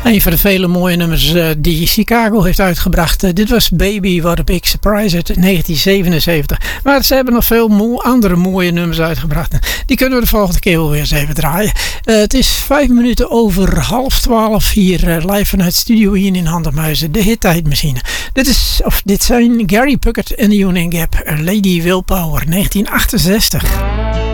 Een van de vele mooie nummers die Chicago heeft uitgebracht. Dit was Baby, What a Big Surprise uit 1977. Maar ze hebben nog veel andere mooie nummers uitgebracht. Die kunnen we de volgende keer wel weer eens even draaien. Het is 5 minuten over 11:30 hier live vanuit Studio hier in Handermuizen. De hittijdmachine. Dit zijn Gary Puckett en de Union Gap. Lady Willpower 1968.